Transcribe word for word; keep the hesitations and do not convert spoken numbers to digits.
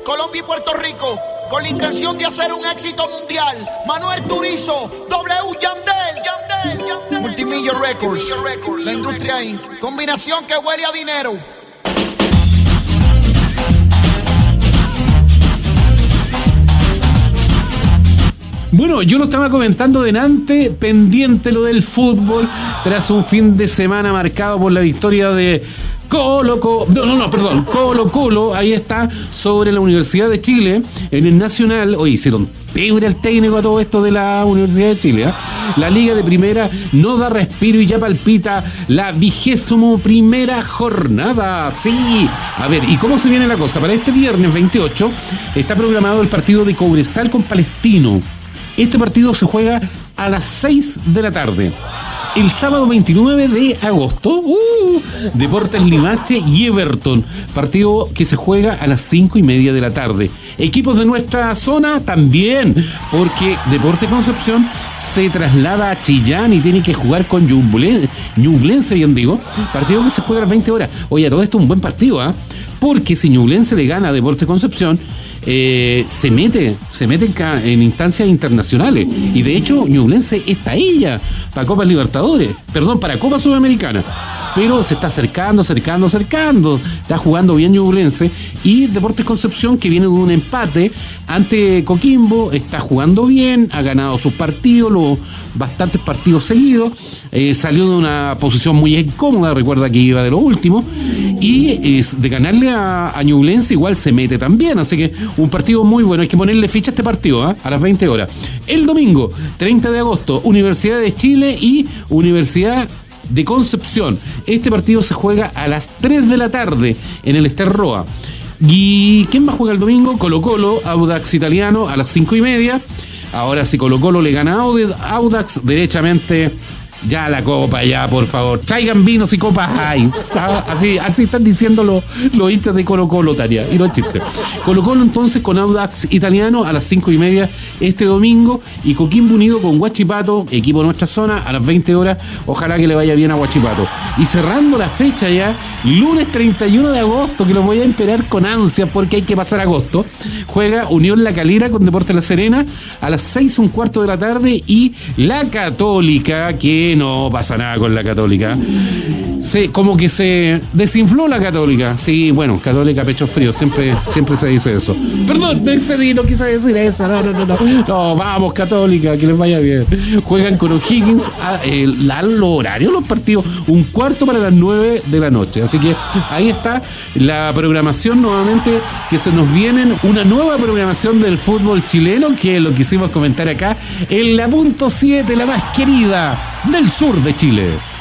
Colombia y Puerto Rico, con la intención de hacer un éxito mundial. Manuel Turizo, W Yandel, Yandel, Yandel. Multimillo Records, la industria incorporated. Combinación que huele a dinero. Bueno, yo lo estaba comentando delante, pendiente lo del fútbol, tras un fin de semana marcado por la victoria de Colo Colo, no, no, no, perdón, Colo Colo, ahí está, sobre la Universidad de Chile, en el Nacional. Oye, hicieron pebre al técnico a todo esto de la Universidad de Chile, ¿eh? La Liga de Primera no da respiro y ya palpita la vigésimo primera jornada, sí. A ver, ¿y cómo se viene la cosa? Para este viernes veintiocho está programado el partido de Cobresal con Palestino. Este partido se juega a las seis de la tarde. El sábado veintinueve de agosto, uh, Deportes Limache y Everton, partido que se juega a las cinco y media de la tarde. Equipos de nuestra zona también, porque Deportes Concepción se traslada a Chillán y tiene que jugar con Ñublense, bien digo, partido que se juega a las veinte horas. Oye, todo esto es un buen partido, ¿ah? ¿eh? Porque si Ñublense le gana a Deportes Concepción, eh, se mete, se mete en, en instancias internacionales. Y de hecho, Ñublense está ella para Copas Libertadores, perdón, para Copa Sudamericana. Pero se está acercando, acercando, acercando. Está jugando bien Ñublense. Y Deportes Concepción, que viene de un empate ante Coquimbo, está jugando bien, ha ganado sus partidos, los bastantes partidos seguidos. Eh, salió de una posición muy incómoda, recuerda que iba de lo último. Y eh, de ganarle a, a Ñublense igual se mete también. Así que un partido muy bueno. Hay que ponerle ficha a este partido, ¿eh? A las veinte horas. El domingo, treinta de agosto, Universidad de Chile y Universidad de Concepción. Este partido se juega a las tres de la tarde en el Ester Roa. ¿Y quién va a jugar el domingo? Colo Colo, Audax Italiano a las cinco y media. Ahora si Colo Colo le gana a Audax, derechamente ya la copa, ya por favor. Traigan vinos y copas hay. Así, así están diciendo los, los hinchas de Colo Colo, Tania. Y no es chiste. Colo Colo entonces con Audax Italiano a las cinco y media este domingo. Y Coquimbo Unido con Huachipato, equipo de nuestra zona, a las veinte horas. Ojalá que le vaya bien a Huachipato. Y cerrando la fecha ya, lunes treinta y uno de agosto, que lo voy a esperar con ansia porque hay que pasar agosto. Juega Unión La Calera con Deportes La Serena a las seis un cuarto de la tarde. Y La Católica, que no pasa nada con la Católica. Se, como que se desinfló la Católica. Sí, bueno, Católica pecho frío, siempre, siempre se dice eso. Perdón, me excedí, no quise decir eso. No, no, no, no. No, vamos, Católica, que les vaya bien. Juegan con O'Higgins a, eh, a los horarios, los partidos, un cuarto para las nueve de la noche. Así que ahí está la programación nuevamente, que se nos viene una nueva programación del fútbol chileno, que lo quisimos comentar acá en la punto siete, la más querida del sur de Chile.